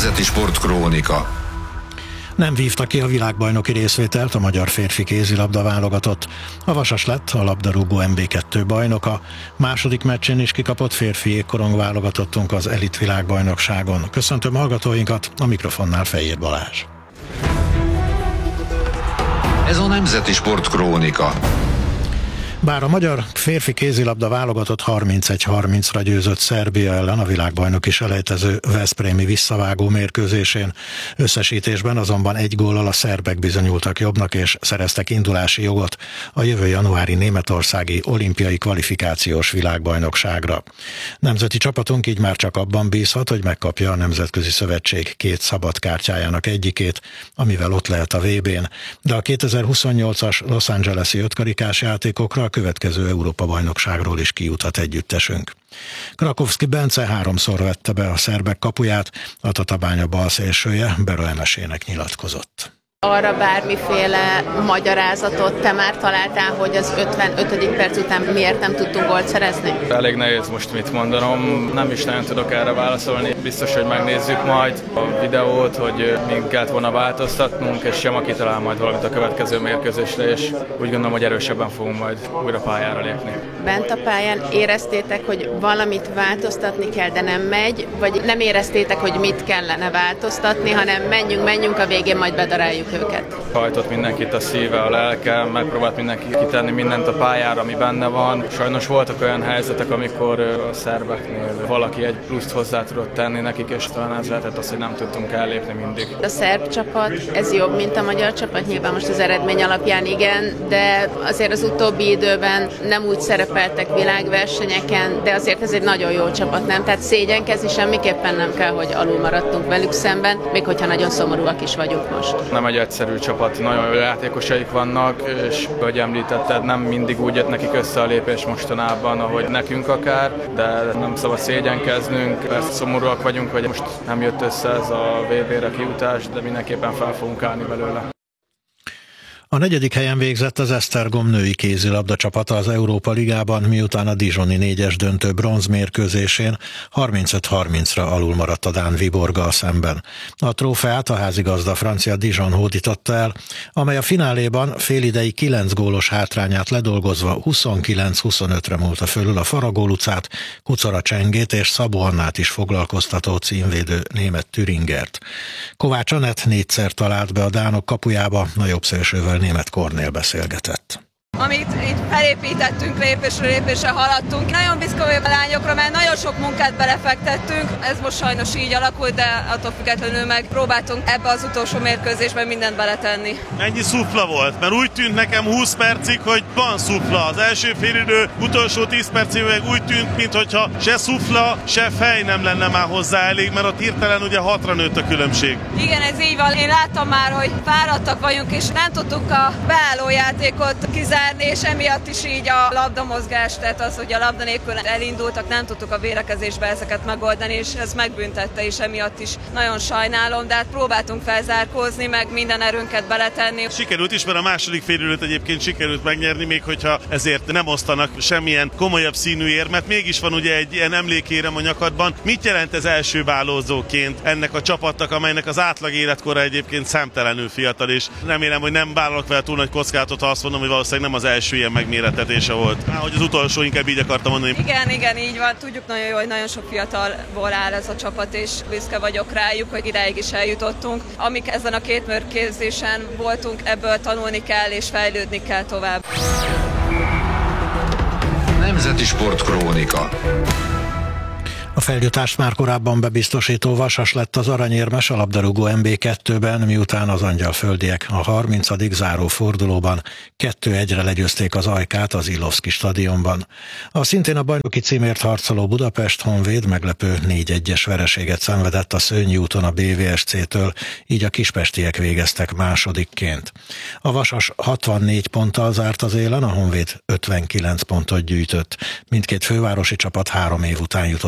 Nemzeti Sportkrónika. Nem vívta ki a világbajnoki részvételt a magyar férfi kézilabda válogatott. A Vasas lett a labdarúgó MB2 bajnoka. Második meccsén is kikapott férfi jégkorong válogatottunk az elit világbajnokságon. Köszöntöm hallgatóinkat, a mikrofonnál Fejér Balázs. Ez a Nemzeti Sportkrónika. Bár a magyar férfi kézilabda válogatott 31-30-ra győzött Szerbia ellen a világbajnoki selejtező veszprémi visszavágó mérkőzésén, összesítésben azonban egy góllal a szerbek bizonyultak jobbnak és szereztek indulási jogot a jövő januári németországi olimpiai kvalifikációs világbajnokságra. Nemzeti csapatunk így már csak abban bízhat, hogy megkapja a Nemzetközi Szövetség két szabad kártyájának egyikét, amivel ott lehet a VB-n, de a 2028-as Los Angeles-i ötkarikás játékokra a következő Európa-bajnokságról is kijuthat együttesünk. Krakowski Bence 3-szor vette be a szerbek kapuját, a Tatabánya balszélsője Bero Emesének nyilatkozott. Arra bármiféle magyarázatot te már találtál, hogy az 55. perc után miért nem tudtunk gólt szerezni? Elég nehéz most mit mondanom, nem is nagyon tudok erre válaszolni. Biztos, hogy megnézzük majd a videót, hogy mi kellett volna változtatnunk, és Jama kitalál majd valamit a következő mérkőzésre, és úgy gondolom, hogy erősebben fogunk majd újra pályára lépni. Bent a pályán éreztétek, hogy valamit változtatni kell, de nem megy, vagy nem éreztétek, hogy mit kellene változtatni, hanem menjünk, a végén majd bedaráljuk őket? Hajtott mindenkit a szíve, a lelke, megpróbált mindenki kitenni mindent a pályára, ami benne van. Sajnos voltak olyan helyzetek, amikor a szerbeknél valaki egy pluszt hozzá tudott tenni nekik, és talán ez lehetett az, hogy nem tudtunk ellépni mindig. A szerb csapat, ez jobb, mint a magyar csapat? Nyilván most az eredmény alapján igen, de azért az utóbbi időben nem úgy szerepeltek világversenyeken, de azért ez egy nagyon jó csapat, nem? Tehát szégyenkezni semmiképpen nem kell, hogy alul maradtunk velük szemben, még hogyha nagyon szomorúak is vagyunk most. Nem egy egyszerű csapat, nagyon jó játékosaik vannak, és ahogy említetted, nem mindig úgy jött nekik össze a lépés mostanában, ahogy nekünk akár, de nem szabad szégyenkeznünk, persze szomorúak vagyunk, hogy most nem jött össze ez a VB-re kijutás, de mindenképpen fel fogunk állni belőle. A 4. helyen végzett az Esztergom női kézilabda csapata az Európa Ligában, miután a Dijoni 4-es döntő bronzmérkőzésén 35-30-ra alul maradt a dán Viborggal szemben. A trófeát a házigazda francia Dijon hódította el, amely a fináléban félidei 9 gólos hátrányát ledolgozva 29-25-re múlta fölül a Faragó Lucát, Kucora Csengét és Szabó Annát is foglalkoztató címvédő német Thüringert. Kovács Anett 4-szer talált be a dánok kapujába, a jobbszélsővel német Kornél beszélgetett. Amit itt felépítettünk, lépésről lépésre haladtunk. Nagyon büszke vagyok a lányokra, mert nagyon sok munkát belefektettünk. Ez most sajnos így alakult, de attól függetlenül meg próbáltunk ebbe az utolsó mérkőzésben mindent beletenni. Ennyi szufla volt, mert úgy tűnt nekem 20 percig, hogy van szufla. Az első félidő utolsó 10 percig meg úgy tűnt, mintha se szufla, se fej nem lenne már hozzá elég, mert ott hirtelen ugye 6-ra nőtt a különbség. Igen, ez így van. Én láttam már, hogy fáradtak vagyunk, és nem tudtuk a beálló játékot kizárni, és emiatt is így a labdamozgás, tehát az, hogy a labda nélkül elindultak, nem tudtuk a védekezésbe ezeket megoldani, és ez megbüntette, és emiatt is nagyon sajnálom, de hát próbáltunk felzárkózni, meg minden erőnket beletenni. Sikerült is, mert a második félidőt egyébként sikerült megnyerni, még hogyha ezért nem osztanak semmilyen komolyabb színű érmet, mégis van ugye egy ilyen emlékérem a nyakadban. Mit jelent ez első válózóként ennek a csapatnak, amelynek az átlag életkora egyébként számtelenül fiatal, és remélem, hogy nem vállalok vele túl nagy kockázatot, ha azt mondom, hogy valószínűleg nem az első ilyen megmérettetése volt. Hogy az utolsó, inkább így akartam mondani. Igen, így van. Tudjuk nagyon jó, hogy nagyon sok fiatalból áll ez a csapat, és büszke vagyok rájuk, hogy idáig is eljutottunk. Amik ezen a két mérkőzésen voltunk, ebből tanulni kell és fejlődni kell tovább. Nemzeti Sportkrónika. A feljutást már korábban bebiztosító Vasas lett az aranyérmes a labdarúgó MB2-ben, miután az angyalföldiek a 30. záró fordulóban 2-1-re legyőzték az Ajkát az Illovszki stadionban. A szintén a bajnoki címért harcoló Budapest Honvéd meglepő 4-1-es vereséget szenvedett a Szőnyi úton a BVSC-től, így a kispestiek végeztek másodikként. A Vasas 64 ponttal zárt az élen, a Honvéd 59 pontot gyűjtött. Mindkét fővárosi csapat 3 év után jutott vissza a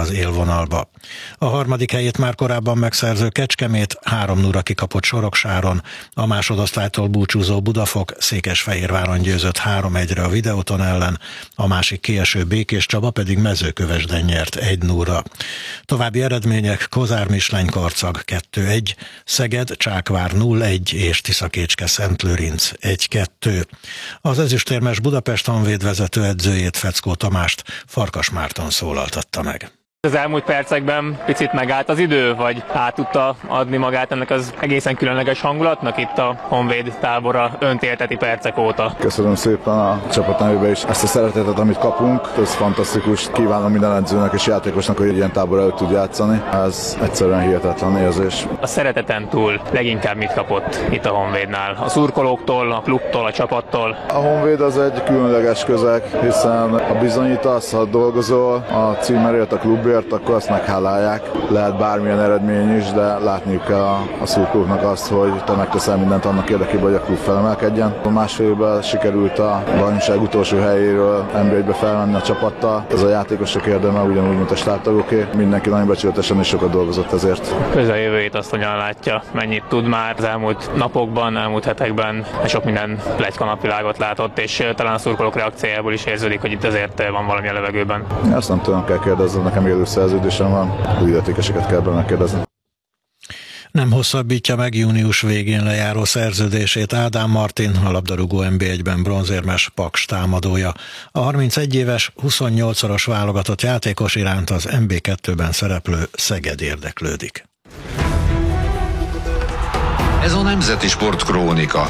az élvonalba. A harmadik helyét már korábban megszerző Kecskemét 3-0-ra kikapott Soroksáron, a másodosztálytól búcsúzó Budafok Székesfehérváron győzött 3-1-re a Videóton ellen, a másik kieső Békéscsaba pedig Mezőkövesden nyert 1-0-ra. További eredmények: Kozár Misleny-Karcag 2-1, Szeged Csákvár 0-1 és Tiszakécske Szentlőrinc 1-2. Az ezüstérmes Budapest Honvéd vezetőedzőjét, Feckó Tamást Farkas Márton szólaltatta meg. Az elmúlt percekben picit megállt az idő, vagy át tudta adni magát ennek az egészen különleges hangulatnak itt a Honvéd tábora öntélteti percek óta? Köszönöm szépen a csapat nevében is ezt a szeretetet, amit kapunk. Ez fantasztikus. Kívánom minden edzőnek és játékosnak, hogy ilyen tábor előtt tud játszani. Ez egyszerűen hihetetlen érzés. A szereteten túl leginkább mit kapott itt a Honvédnál? A szurkolóktól, a klubtól, a csapattól? A Honvéd az egy különleges közeg, hiszen ha bizonyítasz, ha dolgozol a címerért, a klubért, akkor azt meghálálják. Lehet bármilyen eredmény is, de látniuk kell a szurkolóknak azt, hogy te megteszel mindent annak érdekében, hogy a klub felemelkedjen. A másfél évben sikerült a bajnokság utolsó helyéről NB1-be felmenni a csapattal. Ez a játékosok érdeme, ugyanúgy, mint a stábtagoké. Mindenki nagyon becsületesen és sokat dolgozott ezért. Közeljövőjét azt hogyan látja? Mennyit tud már az elmúlt napokban, elmúlt hetekben? Sok minden pletyka napvilágot látott, és talán a szurkolók reakciójából is érződik, hogy itt azért van valami a levegőben. Azt nem tudom, kell kérdezni, nekem élő szerződésem van, új illetékeseket kell benne kérdezni. Nem hosszabbítja meg június végén lejáró szerződését Ádám Martin, a labdarúgó NB1-ben bronzérmes Paks támadója. A 31 éves, 28-szoros válogatott játékos iránt az NB2-ben szereplő Szeged érdeklődik. Ez a Nemzeti Sportkrónika.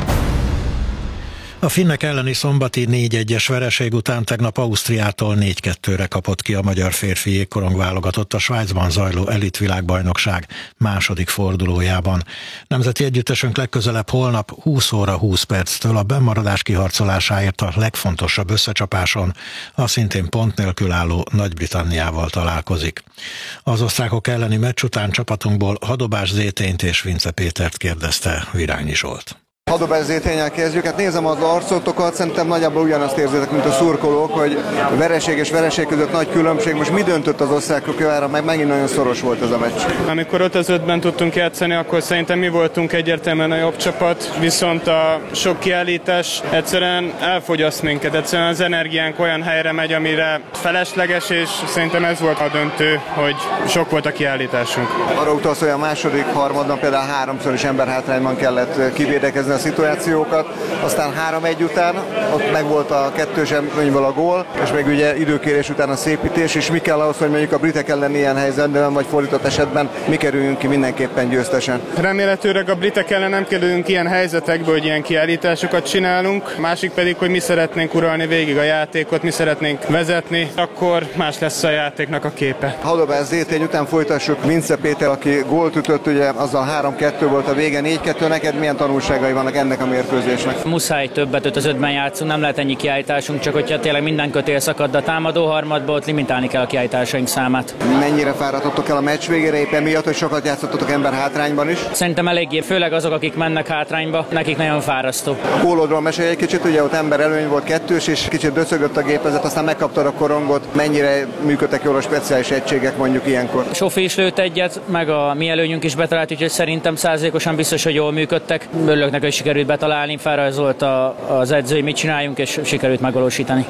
A finnek elleni szombati 4-1-es vereség után tegnap Ausztriától 4-2-re kapott ki a magyar férfi jégkorong válogatott a Svájcban zajló elitvilágbajnokság második fordulójában. Nemzeti együttesünk legközelebb holnap 20 óra 20 perctől a bennmaradás kiharcolásáért a legfontosabb összecsapáson a szintén pont nélkül álló Nagy-Britanniával találkozik. Az osztrákok elleni meccs után csapatunkból Hadobás Zétényt és Vince Pétert kérdezte Virányi Zsolt. Hadobás Zétényel kezdjük. Hát nézem az arcotokat, szerintem nagyjából ugyanazt érzitek, mint a szurkolók, hogy vereség és vereség között nagy különbség. Most mi döntött az osztrákok javára, meg megint nagyon szoros volt ez a meccs? Amikor 5-5-ben tudtunk játszani, akkor szerintem mi voltunk egyértelműen a jobb csapat, viszont a sok kiállítás egyszerűen elfogyaszt minket. Egyszerűen az energiánk olyan helyre megy, amire felesleges, és szerintem ez volt a döntő, hogy sok volt a kiállításunk. Arra utalsz, hogy a második harmadban például 3-szor is emberhátrányban kellett kivédekezni a szituációkat, aztán 3-1 után ott meg volt a 2-es előnyből a gól, és még ugye időkérés után a szépítés, és mi kell ahhoz, hogy mondjuk a britek ellen ilyen helyzetben, vagy fordított esetben mi kerüljünk ki mindenképpen győztesen. Remélhetőleg a britek ellen nem kerülünk ilyen helyzetekbe, hogy ilyen kiállításokat csinálunk, másik pedig, hogy mi szeretnénk uralni végig a játékot, mi szeretnénk vezetni, akkor más lesz a játéknak a képe. Hadobás Zétény után folytassuk. Vince Péter, aki gólt ütött, ugye azzal 3-2 volt a vége, 4-2, neked milyen tanulságai vannak ennek a mérkőzésnek? Muszáj többet 5-5-ben játszunk, nem lehet ennyi kiállításunk, csak hogyha tényleg minden kötél szakad a támadó harmadból, ott limitálni kell a kiállításaink számát. Mennyire fáradtatok el a meccs végére, éppen miatt, hogy sokat játszottatok ember hátrányban is? Szerintem eléggé, főleg azok, akik mennek hátrányba, nekik nagyon fárasztó. A gólodról mesélj egy kicsit, ugye ott ember előny volt 2-s, és kicsit döcögött a gépezet, aztán megkaptad a korongot. Mennyire működtek jól a speciális egységek mondjuk ilyenkor? Sofi is lőtt egyet, meg a mi előnyünk is betalált, úgyhogy szerintem 100%-osan biztos, hogy jól működtek. Örülök neki, hogy sikerült betalálni, felrajzolt az edzői, mit csináljunk, és sikerült megvalósítani.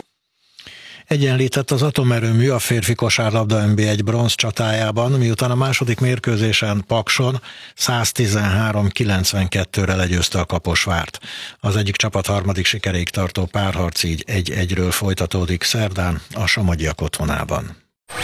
Egyenlített az atomerőmű a férfi kosárlabda NB1 bronz csatájában, miután a második mérkőzésen Pakson 113-92-re legyőzte a Kaposvárt. Az egyik csapat harmadik sikeréig tartó párharc így 1-1-ről folytatódik szerdán a Somogyiak otthonában.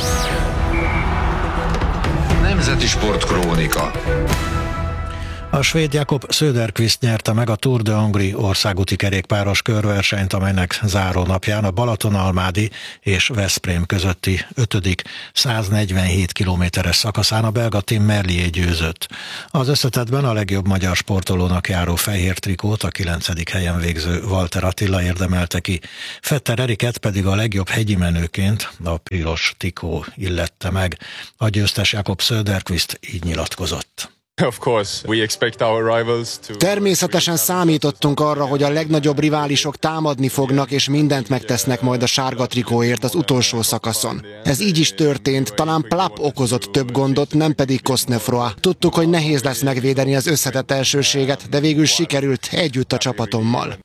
Nemzeti Sportkrónika. A svéd Jakob Söderqvist nyerte meg a Tour de Hongrie országúti kerékpáros körversenyt, amelynek záró napján a Balatonalmádi és Veszprém közötti 5. 147 kilométeres szakaszán a belga Tim Merlier győzött. Az összetettben a legjobb magyar sportolónak járó fehér trikót a 9. helyen végző Walter Attila érdemelte ki. Fetter Eriket pedig a legjobb hegyi menőként a piros trikó illette meg. A győztes Jakob Söderqvist így nyilatkozott. Természetesen számítottunk arra, hogy a legnagyobb riválisok támadni fognak, és mindent megtesznek majd a sárga trikóért az utolsó szakaszon. Ez így is történt, talán Plap okozott több gondot, nem pedig Cosnefroy. Tudtuk, hogy nehéz lesz megvédeni az összetett elsőséget, de végül sikerült együtt a csapatommal.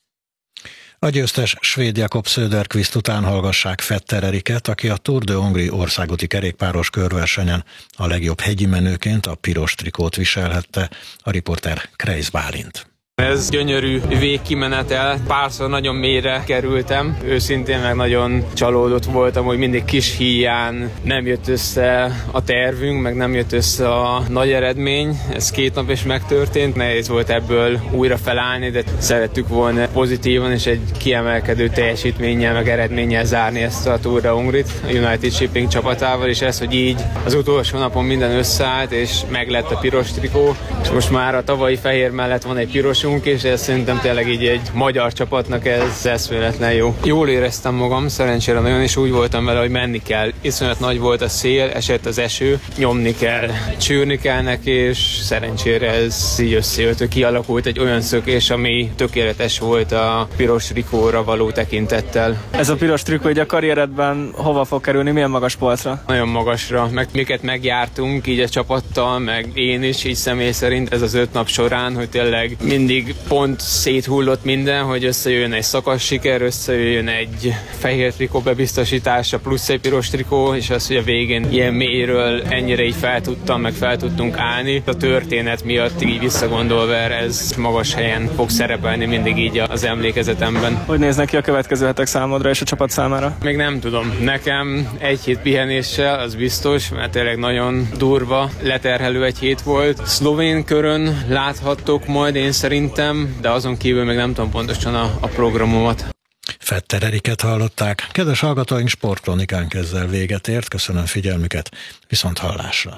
A győztes svéd Jakob Söderqvist után hallgassák Vetter Eriket, aki a Tour de Hongrie országúti kerékpáros körversenyen a legjobb hegyi menőként a piros trikót viselhette, a riporter Kreis Bálint. Ez gyönyörű végkimenetel, párszor nagyon mélyre kerültem, őszintén meg nagyon csalódott voltam, hogy mindig kis híján nem jött össze a tervünk, meg nem jött össze a nagy eredmény, ez 2 nap is megtörtént, nehéz volt ebből újra felállni, de szerettük volna pozitívan és egy kiemelkedő teljesítménnyel, meg eredménnyel zárni ezt a Tour de Hongrit a United Shipping csapatával, és ez, hogy így az utolsó napon minden összeállt, és meglett a piros trikó, és most már a tavalyi fehér mellett van egy piros, és ez szerintem tényleg így egy magyar csapatnak ez eszméletlen jó. Jól éreztem magam, szerencsére nagyon is úgy voltam vele, hogy menni kell. Iszonyat nagy volt a szél, esett az eső, nyomni kell, csűrni kell neki, és szerencsére ez így összejött, hogy kialakult egy olyan szökés, ami tökéletes volt a piros trikóra való tekintettel. Ez a piros trikó így a karrieredben hova fog kerülni, milyen magas polcra? Nagyon magasra, meg miket megjártunk így a csapattal, meg én is így személy szerint ez az 5 nap során, hogy tényleg mindig pont széthullott minden, hogy összejöjjön egy szakasz siker, összejöjjön egy fehér trikó bebiztosítása, plusz egy piros trikó, és az, hogy a végén ilyen mélyről ennyire így fel tudtunk állni. A történet miatt így visszagondolva ez magas helyen fog szerepelni mindig így az emlékezetemben. Hogy néznek ki a következő hetek számodra és a csapat számára? Még nem tudom. Nekem egy hét pihenéssel, az biztos, mert tényleg nagyon durva, leterhelő egy hét volt. Szlovén körön láthattok majd én szerintem, de azon kívül még nem tudom pontosan a programomat. Vetter Eriket hallották. Kedves hallgatóink, Sportkronikánk ezzel véget ért. Köszönöm figyelmüket, viszont hallásra.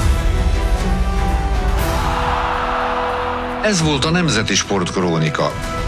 Ez volt a Nemzeti Sportkrónika.